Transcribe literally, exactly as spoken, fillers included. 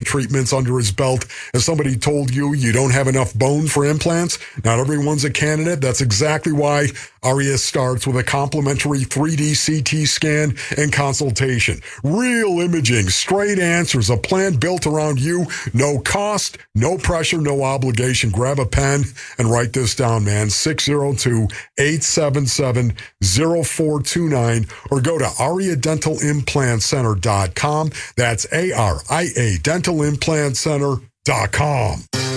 treatments under his belt. Has somebody told you you don't have enough bone for implants? Not everyone's a candidate. That's exactly why Aria starts with a complimentary three D C T scan and consultation. Real imaging, straight answers, a plan built around you. No cost, no pressure, no obligation. Grab a pen and write this down, man. six oh two, eight seven seven, oh four two nine or go to aria dental implant center dot com. That's A R I A dental implant center dot com.